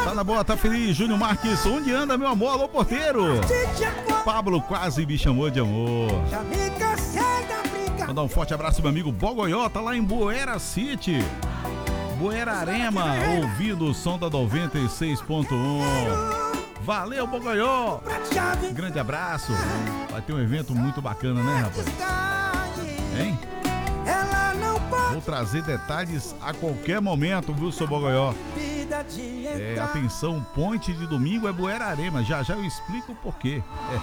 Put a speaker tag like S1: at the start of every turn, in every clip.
S1: Tá na boa, tá feliz. Júnior Marques, onde anda, meu amor? Alô, porteiro. Pablo quase me chamou de amor. Mandar um forte abraço, meu amigo Bogoió, tá lá em Buera City. Buerarema, ouvindo o som da 96.1. Valeu, Bogoió. Grande abraço. Vai ter um evento muito bacana, né, rapaz? Hein? Vou trazer detalhes a qualquer momento, viu, seu Bogoió? Atenção, ponte de domingo é Buerarema. Já eu explico o porquê.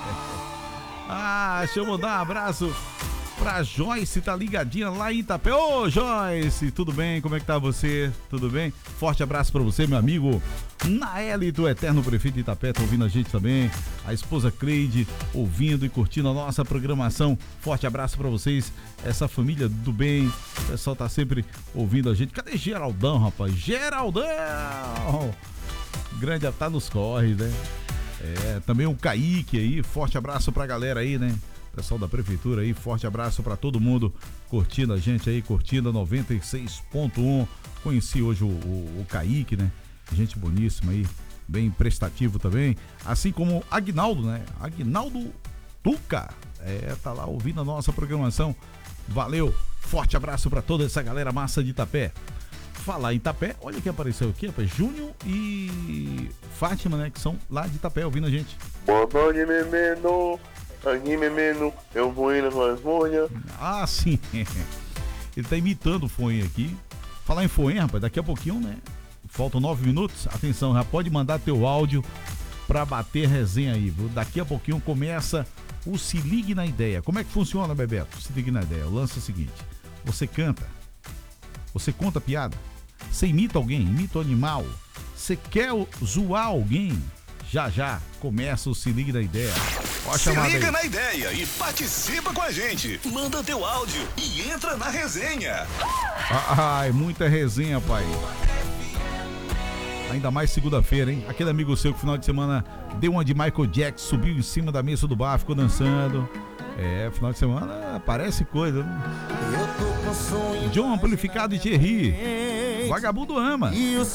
S1: Deixa eu mandar um abraço pra Joyce, tá ligadinha lá em Itapé. Ô, Joyce, tudo bem? Como é que tá você? Tudo bem? Forte abraço pra você, meu amigo Naeli, do Eterno Prefeito de Itapé, tá ouvindo a gente também. A esposa Cleide, ouvindo e curtindo a nossa programação. Forte abraço pra vocês, essa família do bem. O pessoal tá sempre ouvindo a gente. Cadê Geraldão, rapaz? Geraldão! Grande, tá nos corres, né? Também o Kaique aí, forte abraço pra galera aí, né? Pessoal da prefeitura aí, forte abraço pra todo mundo curtindo a gente aí, curtindo a 96.1. Conheci hoje o Kaique, né? Gente boníssima aí, bem prestativo também. Assim como Aguinaldo, né? Aguinaldo Tuca, tá lá ouvindo a nossa programação. Valeu, forte abraço pra toda essa galera massa de Itapé. Falar em Itapé, olha quem apareceu aqui, rapaz, Júnior e Fátima, né? Que são lá de Itapé, ouvindo a gente.
S2: Boa noite, menino. Aqui, menino, eu vou indo com as folhas.
S1: Sim. Ele tá imitando o Foen aqui. Falar em Foen, rapaz, daqui a pouquinho, né? Faltam 9 minutos. Atenção, já pode mandar teu áudio pra bater resenha aí, viu? Daqui a pouquinho começa o Se Ligue na Ideia. Como é que funciona, Bebeto? Se Ligue na Ideia. O lance é o seguinte: você canta, você conta piada, você imita alguém, imita o animal, você quer zoar alguém, já começa o Se Ligue na Ideia.
S3: Se liga na ideia e participa com a gente. Manda teu áudio e entra na resenha.
S1: Muita resenha, pai. Ainda mais segunda-feira, hein? Aquele amigo seu que no final de semana deu uma de Michael Jackson, subiu em cima da mesa do bar, ficou dançando. Final de semana parece coisa, né? John Amplificado e Thierry. Vagabundo ama.